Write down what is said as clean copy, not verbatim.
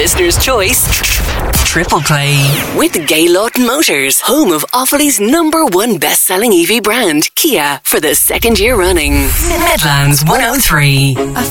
Listener's choice. Triple Play with Gaylord Motors, home of Offaly's #1 best-selling EV brand, Kia, for the second year running. Midlands 103.